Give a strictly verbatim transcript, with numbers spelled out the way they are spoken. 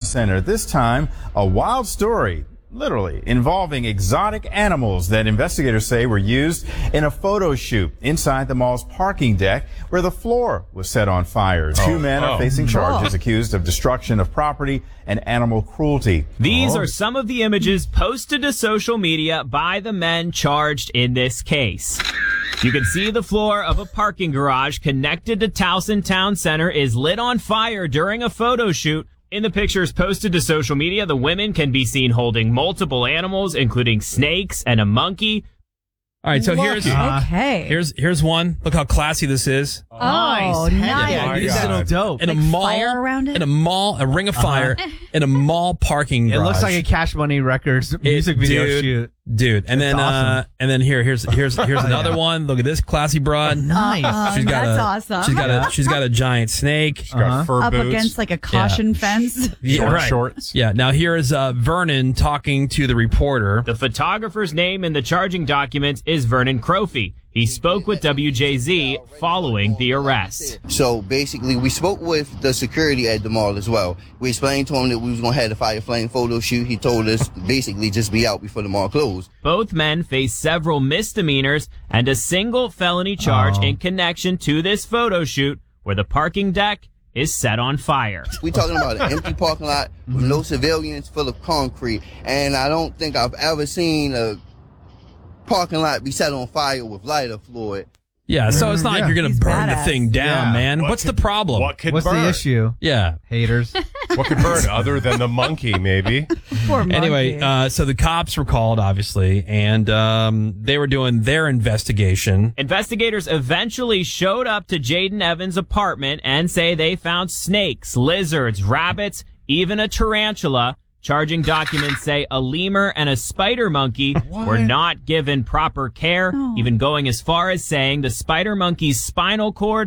Center. This time, a wild story, literally, involving exotic animals that investigators say were used in a photo shoot inside the mall's parking deck where the floor was set on fire. Oh, Two men oh. are facing charges Oh. accused of destruction of property and animal cruelty. These Oh. are some of the images posted to social media by the men charged in this case. You can see the floor of a parking garage connected to Towson Town Center is lit on fire during a photo shoot. In the pictures posted to social media, the women can be seen holding multiple animals, including snakes and a monkey. All right, so here's uh, Okay. here's here's one. Look how classy this is. Oh, nice. Yeah, my this is God. in a, dope. in a Like mall, fire around it? in a mall, a ring of fire, in a mall parking It garage. looks like a Cash Money Records music video dude, shoot. dude. And That's then, uh, awesome. and then here, here's here's here's another one. Look at this classy broad. Nice. Uh, She's got that's a, awesome. She's got a she's got a giant snake. She's got Uh-huh. fur Up boots, against like a caution fence. Yeah, short right. shorts. Yeah. Now here is uh, Vernon talking to the reporter. The photographer's name in the charging documents is Vernon Crofy. He spoke with W J Z following the arrest. So basically, we spoke with the security at the mall as well. We explained to him that we was going to have the fire flame photo shoot. He told us basically just be out before the mall closed. Both men face several misdemeanors and a single felony charge Oh. in connection to this photo shoot where the parking deck is set on fire. We talking about an empty parking lot with no civilians, full of concrete. And I don't think I've ever seen a parking lot be set on fire with lighter fluid. Yeah. So it's not like Yeah. you're gonna He's burn the badass. thing down, Yeah. man. What What's could- the problem? What could What's burn? the issue? Yeah. Haters. What could burn other than the monkey, maybe? Poor monkey. Anyway, uh, so the cops were called, obviously, and um, they were doing their investigation. Investigators eventually showed up to Jaden Evans' apartment and say they found snakes, lizards, rabbits, even a tarantula. Charging documents say a lemur and a spider monkey were not given proper care, even going as far as saying the spider monkey's spinal cord